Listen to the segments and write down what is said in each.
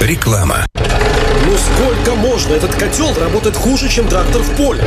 Реклама. Ну сколько можно? Этот котел работает хуже, чем трактор в поле.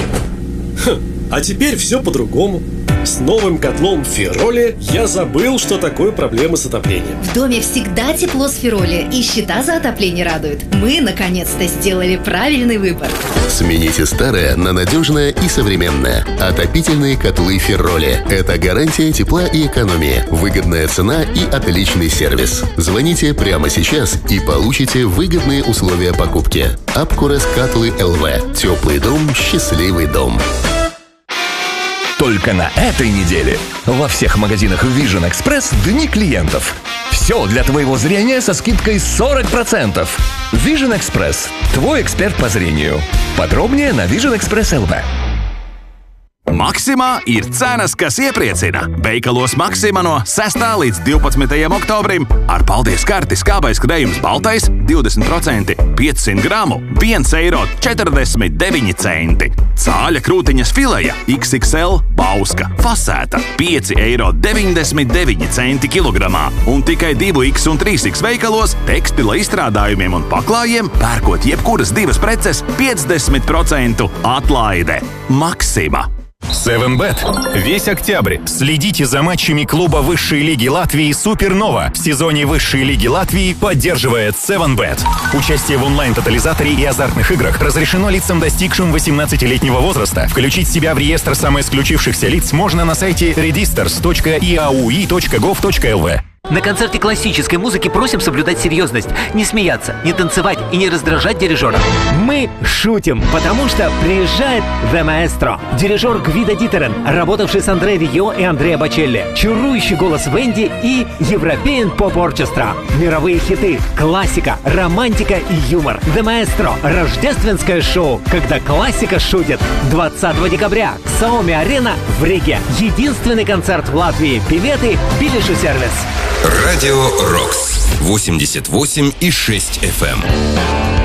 А теперь все по-другому. С новым котлом Фероли я забыл, что такое проблемы с отоплением. В доме всегда тепло с Фероли, и счета за отопление радуют. Мы, наконец-то, сделали правильный выбор. Смените старое на надежное и современное. Отопительные котлы Фероли. Это гарантия тепла и экономии, выгодная цена и отличный сервис. Звоните прямо сейчас и получите выгодные условия покупки. Апкурес Котлы ЛВ. Теплый дом, счастливый дом. Только на этой неделе во всех магазинах Vision Express дни клиентов. Все для твоего зрения со скидкой 40%. Vision Express. Твой эксперт по зрению. Подробнее на Vision Express LV. Maksimā ir cenas, kas iepriecina. Veikalos Maksimā no 6. līdz 12. oktobrim ar paldies karti skābais krējums baltais 20%, 500 gramu, 1,49 eiro. Cāļa krūtiņas fileja XXL bauska fasēta 5,99 eiro kilogramā. Un tikai 2X un 3X veikalos tekstila izstrādājumiem un paklājiem pērkot jebkuras divas preces 50% atlaide. Maksimā. 7bet. Весь октябрь следите за матчами клуба высшей лиги Латвии «Супернова». В сезоне высшей лиги Латвии поддерживает 7bet. Участие в онлайн-тотализаторе и азартных играх разрешено лицам, достигшим 18-летнего возраста. Включить себя в реестр самоисключившихся лиц можно на сайте registers.iaui.gov.lv. На концерте классической музыки просим соблюдать серьезность, не смеяться, не танцевать и не раздражать дирижера. Мы шутим, потому что приезжает The Maestro. Дирижер Гвидо Дитерен, работавший с Андре Вио и Андреа Бочелли. Чарующий голос Венди и European Pop Orchestra. Мировые хиты, классика, романтика и юмор. The Maestro. Рождественское шоу, когда классика шутит. 20 декабря. Xiaomi Арена в Риге. Единственный концерт в Латвии. Билеты Билишу сервис. Радио Рокс 88,6 FM.